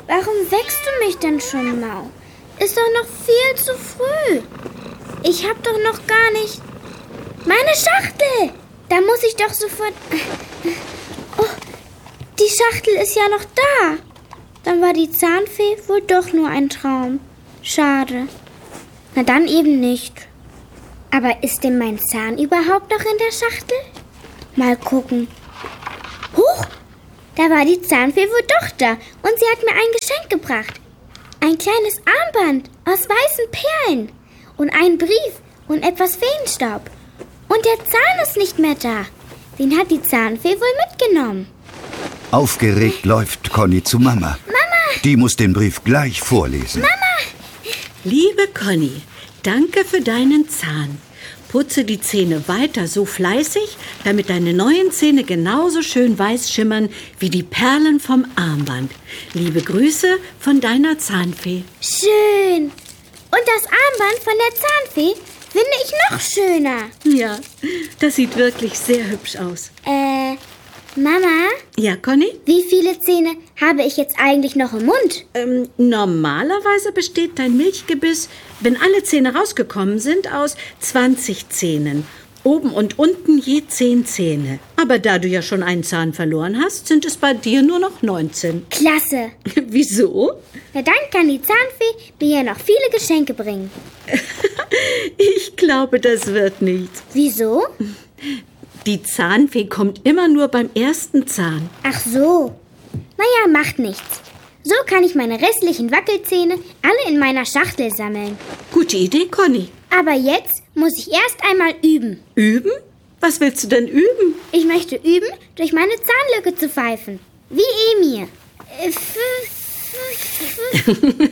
Warum wächst du mich denn schon, Mau? Ist doch noch viel zu früh. Ich hab doch noch gar nicht... Meine Schachtel! Da muss ich doch sofort... Oh, die Schachtel ist ja noch da. Dann war die Zahnfee wohl doch nur ein Traum. Schade. Na dann eben nicht. Aber ist denn mein Zahn überhaupt noch in der Schachtel? Mal gucken. Huch, da war die Zahnfee wohl doch da und sie hat mir ein Geschenk gebracht. Ein kleines Armband aus weißen Perlen und einen Brief und etwas Feenstaub. Und der Zahn ist nicht mehr da. Den hat die Zahnfee wohl mitgenommen. Aufgeregt läuft Conny zu Mama. Mama! Die muss den Brief gleich vorlesen. Mama! Liebe Conny, danke für deinen Zahn. Putze die Zähne weiter so fleißig, damit deine neuen Zähne genauso schön weiß schimmern wie die Perlen vom Armband. Liebe Grüße von deiner Zahnfee. Schön. Und das Armband von der Zahnfee finde ich noch schöner. Ja, das sieht wirklich sehr hübsch aus. Mama? Ja, Conny? Wie viele Zähne habe ich jetzt eigentlich noch im Mund? Normalerweise besteht dein Milchgebiss, wenn alle Zähne rausgekommen sind, aus 20 Zähnen. Oben und unten je 10 Zähne. Aber da du ja schon einen Zahn verloren hast, sind es bei dir nur noch 19. Klasse. Wieso? Na dann kann die Zahnfee mir ja noch viele Geschenke bringen. Ich glaube, das wird nichts. Wieso? Die Zahnfee kommt immer nur beim ersten Zahn. Ach so. Naja, macht nichts. So kann ich meine restlichen Wackelzähne alle in meiner Schachtel sammeln. Gute Idee, Conny. Aber jetzt muss ich erst einmal üben. Üben? Was willst du denn üben? Ich möchte üben, durch meine Zahnlücke zu pfeifen. Wie Emir.